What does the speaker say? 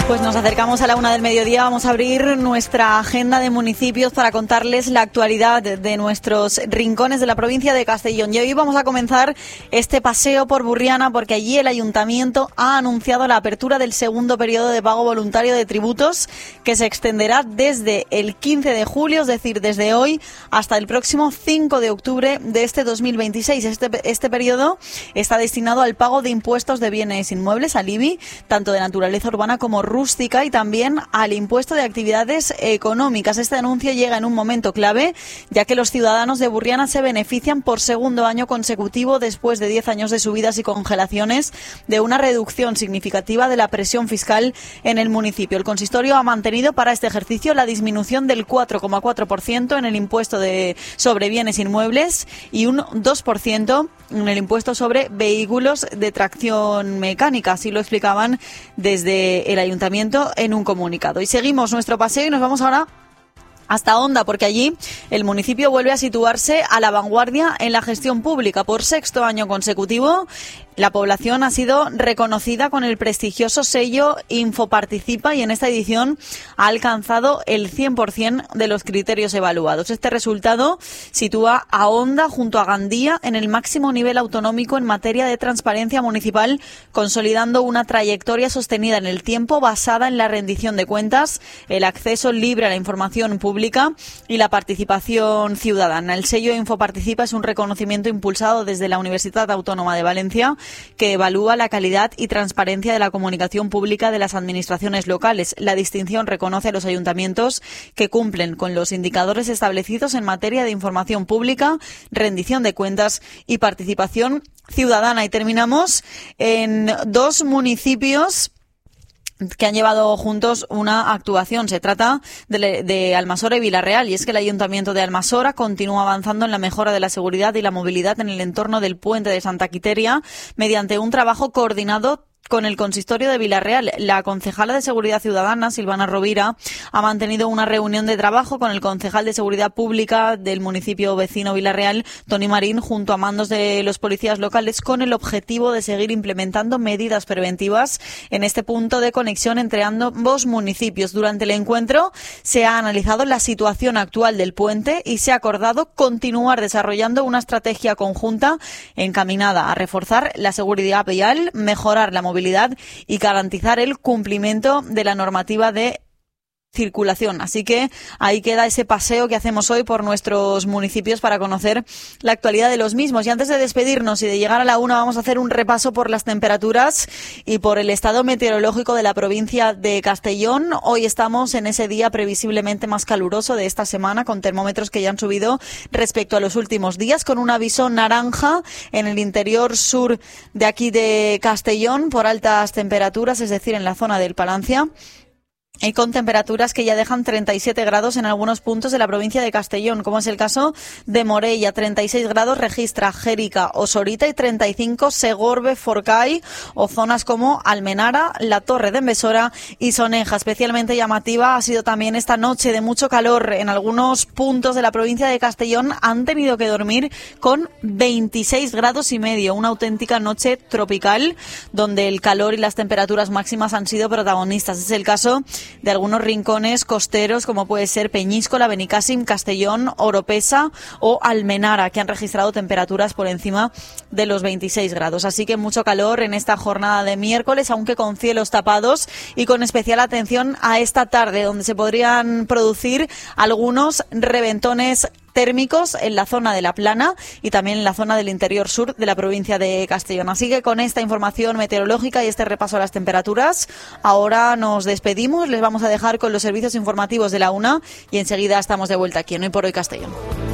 Pues nos acercamos a la 1 del mediodía, vamos a abrir nuestra agenda de municipios para contarles la actualidad de nuestros rincones de la provincia de Castellón. Y hoy vamos a comenzar este paseo por Burriana porque allí el Ayuntamiento ha anunciado la apertura del segundo periodo de pago voluntario de tributos que se extenderá desde el 15 de julio, es decir, desde hoy hasta el próximo 5 de octubre de este 2026. Este periodo está destinado al pago de impuestos de bienes inmuebles, al IBI, tanto de naturaleza urbana como rústica, y también al impuesto de actividades económicas. Este anuncio llega en un momento clave, ya que los ciudadanos de Burriana se benefician por segundo año consecutivo, después de 10 años de subidas y congelaciones, de una reducción significativa de la presión fiscal en el municipio. El consistorio ha mantenido para este ejercicio la disminución del 4,4% en el impuesto sobre bienes inmuebles y un 2% en el impuesto sobre vehículos de tracción mecánica. Así lo explicaban desde el Ayuntamiento en un comunicado. Y seguimos nuestro paseo y nos vamos ahora hasta Onda, porque allí el municipio vuelve a situarse a la vanguardia en la gestión pública. Por sexto año consecutivo, la población ha sido reconocida con el prestigioso sello Infoparticipa y en esta edición ha alcanzado el 100% de los criterios evaluados. Este resultado sitúa a Onda junto a Gandía en el máximo nivel autonómico en materia de transparencia municipal, consolidando una trayectoria sostenida en el tiempo basada en la rendición de cuentas, el acceso libre a la información pública y la participación ciudadana. El sello Infoparticipa es un reconocimiento impulsado desde la Universidad Autónoma de Valencia, que evalúa la calidad y transparencia de la comunicación pública de las administraciones locales. La distinción reconoce a los ayuntamientos que cumplen con los indicadores establecidos en materia de información pública, rendición de cuentas y participación ciudadana. Y terminamos en dos municipios que han llevado juntos una actuación. Se trata de Almasora y Vilarreal, y es que el Ayuntamiento de Almasora continúa avanzando en la mejora de la seguridad y la movilidad en el entorno del puente de Santa Quiteria mediante un trabajo coordinado con el consistorio de Vilarreal. La concejala de Seguridad Ciudadana, Silvana Rovira, ha mantenido una reunión de trabajo con el concejal de Seguridad Pública del municipio vecino Vilarreal, Toni Marín, junto a mandos de los policías locales, con el objetivo de seguir implementando medidas preventivas en este punto de conexión entre ambos municipios. Durante el encuentro se ha analizado la situación actual del puente y se ha acordado continuar desarrollando una estrategia conjunta encaminada a reforzar la seguridad vial, mejorar la movilidad y garantizar el cumplimiento de la normativa de circulación. Así que ahí queda ese paseo que hacemos hoy por nuestros municipios para conocer la actualidad de los mismos. Y antes de despedirnos y de llegar a la 1, vamos a hacer un repaso por las temperaturas y por el estado meteorológico de la provincia de Castellón. Hoy estamos en ese día previsiblemente más caluroso de esta semana, con termómetros que ya han subido respecto a los últimos días, con un aviso naranja en el interior sur de aquí de Castellón por altas temperaturas, es decir, en la zona del Palancia, y con temperaturas que ya dejan 37 grados en algunos puntos de la provincia de Castellón, como es el caso de Morella. 36 grados registra Jérica o Sorita y 35 Segorbe, Forcay o zonas como Almenara, La Torre de Envesora y Soneja. Especialmente llamativa ha sido también esta noche de mucho calor. En algunos puntos de la provincia de Castellón han tenido que dormir con 26 grados y medio. Una auténtica noche tropical donde el calor y las temperaturas máximas han sido protagonistas. Es el caso de algunos rincones costeros como puede ser Peñíscola, Benicàssim, Castellón, Oropesa o Almenara, que han registrado temperaturas por encima de los 26 grados. Así que mucho calor en esta jornada de miércoles, aunque con cielos tapados y con especial atención a esta tarde, donde se podrían producir algunos reventones térmicos en la zona de La Plana y también en la zona del interior sur de la provincia de Castellón. Así que con esta información meteorológica y este repaso a las temperaturas, ahora nos despedimos. Les vamos a dejar con los servicios informativos de la 1 y enseguida estamos de vuelta aquí en Hoy por Hoy Castellón.